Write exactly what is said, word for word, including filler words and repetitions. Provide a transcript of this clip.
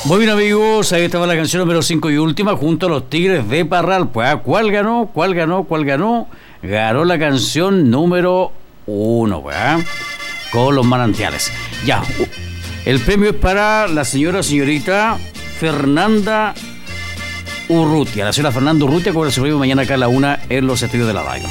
Muy bien, amigos, ahí estaba la canción número cinco y última junto a los Tigres de Parral. Pues, ¿ah? ¿Cuál ganó? ¿Cuál ganó? ¿Cuál ganó? Ganó la canción número uno, pues, ¿ah? Con los manantiales. Ya, el premio es para la señora, señorita Fernanda Urrutia. La señora Fernanda Urrutia, con el premio mañana acá a la una en los estudios de la radio.